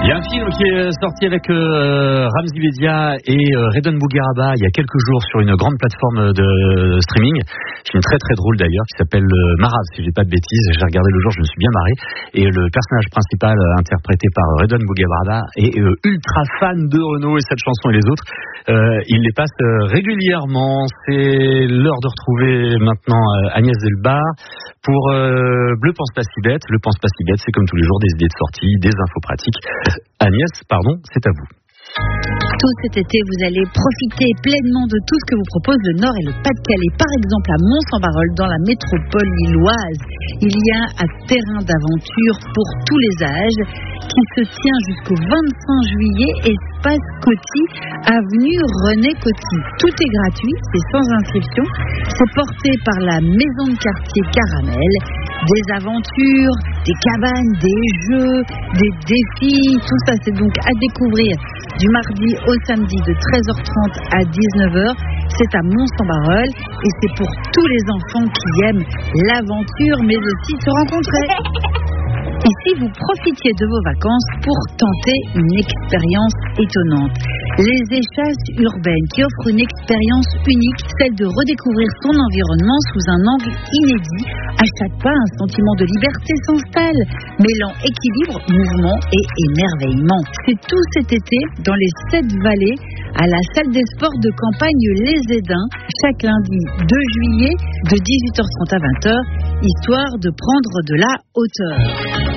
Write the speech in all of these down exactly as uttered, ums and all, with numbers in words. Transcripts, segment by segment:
Il y a un film qui est sorti avec euh, Ramzy Bedia et euh, Redouane Bougueraba il y a quelques jours sur une grande plateforme de streaming. Film très très drôle d'ailleurs qui s'appelle euh, Marab, si j'ai pas de bêtises. J'ai regardé le jour, je me suis bien marré. Et le personnage principal euh, interprété par Redouane Bougueraba est euh, ultra fan de Renaud et cette chanson et les autres. Euh, il les passe euh, régulièrement. C'est l'heure de retrouver maintenant euh, Agnès Delbar pour euh, Bleu pense pas si bête. Le pense pas si bête, c'est comme tous les jours des idées de sortie, des infos pratiques. Agnès, pardon, c'est à vous. Tout cet été, vous allez profiter pleinement de tout ce que vous propose le Nord et le Pas-de-Calais. Par exemple, à Mons-en-Barœul, dans la métropole lilloise, il y a un terrain d'aventure pour tous les âges qui se tient jusqu'au vingt-cinq juillet, espace Coty, avenue René Coty. Tout est gratuit, c'est sans inscription. C'est porté par la maison de quartier Caramel. Des aventures, des cabanes, des jeux, des défis, tout ça c'est donc à découvrir du mardi au samedi de treize heures trente à dix-neuf heures. C'est à Mons-en-Barœul et c'est pour tous les enfants qui aiment l'aventure mais aussi se rencontrer. Ici, vous profitiez de vos vacances pour tenter une expérience étonnante. Les échasses urbaines qui offrent une expérience unique, celle de redécouvrir son environnement sous un angle inédit. À chaque pas, un sentiment de liberté s'installe, mêlant équilibre, mouvement et émerveillement. C'est tout cet été dans les sept vallées à la salle des sports de campagne Les Édins, chaque lundi deux juillet de dix-huit heures trente à vingt heures, histoire de prendre de la hauteur.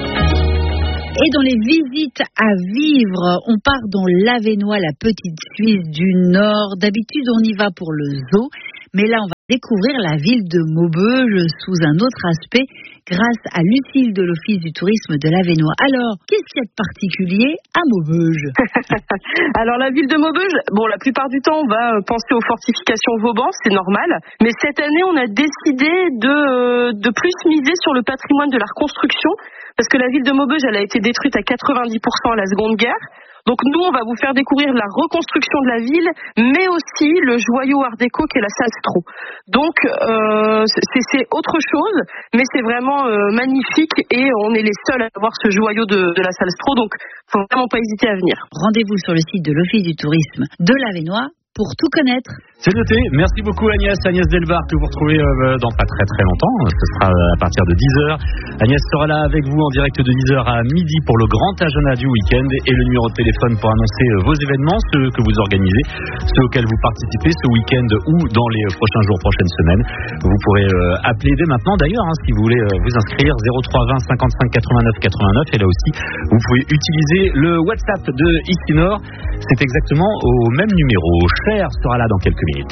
Et dans les visites à vivre, on part dans l'Avesnois, la petite Suisse du Nord. D'habitude, on y va pour le zoo, mais là, on va découvrir la ville de Maubeuge sous un autre aspect grâce à Lucille de l'Office du tourisme de l'Avesnois. Alors, qu'est-ce qu'il y a de particulier à Maubeuge? Alors, la ville de Maubeuge, bon, la plupart du temps, on va penser aux fortifications Vauban, c'est normal. Mais cette année, on a décidé de, de plus miser sur le patrimoine de la reconstruction. Parce que la ville de Maubeuge, elle a été détruite à quatre-vingt-dix pour cent à la Seconde Guerre. Donc nous, on va vous faire découvrir la reconstruction de la ville, mais aussi le joyau art déco qui est la salle Stro. Donc euh, c'est, c'est autre chose, mais c'est vraiment euh, magnifique et on est les seuls à avoir ce joyau de, de la salle Stro. Donc faut vraiment pas hésiter à venir. Rendez-vous sur le site de l'Office du tourisme de l'Avesnois pour tout connaître. C'est noté. Merci beaucoup Agnès. Agnès Delbar que vous retrouvez euh, dans pas très très longtemps. Ce sera à partir de dix heures. Agnès sera là avec vous en direct de dix heures à midi pour le grand agenda du week-end et le numéro de téléphone pour annoncer vos événements, ceux que vous organisez, ceux auxquels vous participez ce week-end ou dans les prochains jours, prochaines semaines. Vous pourrez euh, appeler dès maintenant d'ailleurs hein, si vous voulez euh, vous inscrire zéro trois vingt cinquante-cinq quatre-vingt-neuf quatre-vingt-neuf et là aussi vous pouvez utiliser le WhatsApp de Ici Nord. C'est exactement au même numéro. Cher sera là dans quelques minutes.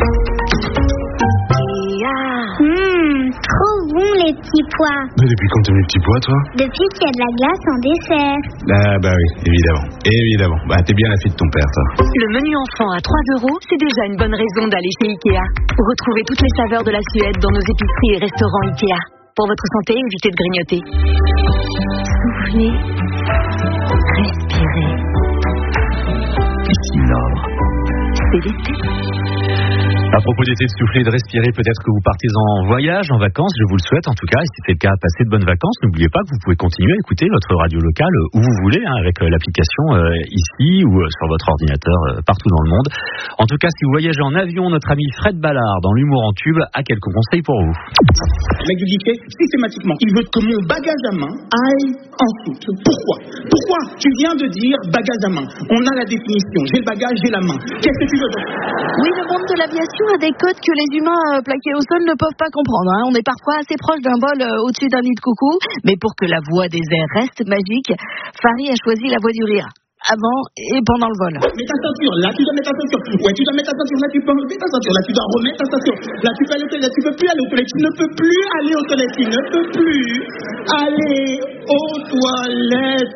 Mmh, trop bon les petits pois. Mais depuis quand t'aimes les petits pois, toi? Depuis qu'il y a de la glace en dessert. Ah bah oui, évidemment. Évidemment. Bah t'es bien la fille de ton père, toi. Le menu enfant à trois euros, c'est déjà une bonne raison d'aller chez Ikea. Retrouvez toutes les saveurs de la Suède dans nos épiceries et restaurants Ikea. Pour votre santé, évitez de grignoter. Soufflez. Respirez. Ici Nord. C'est l'été. À propos d'été, de souffler, de respirer, peut-être que vous partez en voyage, en vacances, je vous le souhaite en tout cas. Et si c'est le cas, passez de bonnes vacances. N'oubliez pas que vous pouvez continuer à écouter votre radio locale où vous voulez, hein, avec euh, l'application euh, ici ou euh, sur votre ordinateur euh, partout dans le monde. En tout cas, si vous voyagez en avion, notre ami Fred Ballard dans l'humour en tube a quelques conseils pour vous. Le mec du guichet, systématiquement, il veut que mon bagage à main aille en soute. Pourquoi Pourquoi tu viens de dire bagage à main? On a la définition. J'ai le bagage, j'ai la main. Qu'est-ce que tu veux dire? Oui, le monde de l'aviation a des codes que les humains euh, plaqués au sol ne peuvent pas comprendre. Hein. On est parfois assez proche d'un vol euh, au-dessus d'un nid de coucou, mais pour que la voix des airs reste magique, Farid a choisi la voix du rire. Avant et pendant le vol. Mets ta ceinture, là tu dois mettre ta ceinture. Ouais, tu dois mettre ta ceinture, là tu peux enlever ta ceinture, là tu dois remettre ta ceinture. Là tu peux aller aux toilettes, tu peux plus aller aux toilettes, tu ne peux plus aller aux toilettes, tu ne peux plus aller aux toilettes.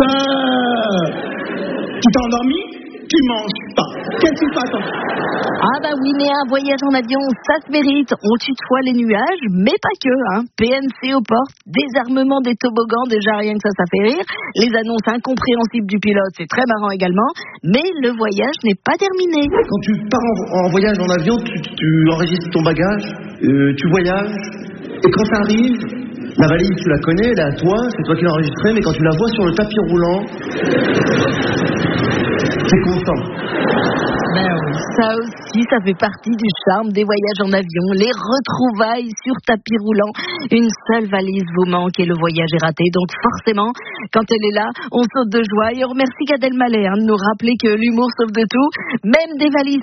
Tu t'es endormi? Tu manges pas. Qu'est-ce qui se passe? Ah bah oui, mais un voyage en avion, ça se mérite. On tutoie les nuages, mais pas que. Hein. P N C aux portes, désarmement des toboggans, déjà rien que ça, ça fait rire. Les annonces incompréhensibles du pilote, c'est très marrant également. Mais le voyage n'est pas terminé. Quand tu pars en, en voyage en avion, tu, tu enregistres ton bagage, euh, tu voyages, et quand ça arrive, La valise, tu la connais, elle est à toi, c'est toi qui l'as enregistrée, mais quand tu la vois sur le tapis roulant, t'es content. Ben oui, ça aussi, ça fait partie du charme des voyages en avion, les retrouvailles sur tapis roulant. Une seule valise vous manque et le voyage est raté. Donc forcément, quand elle est là, on saute de joie. Et on remercie Gad Elmaleh hein, de nous rappeler que l'humour sauve de tout, même des valises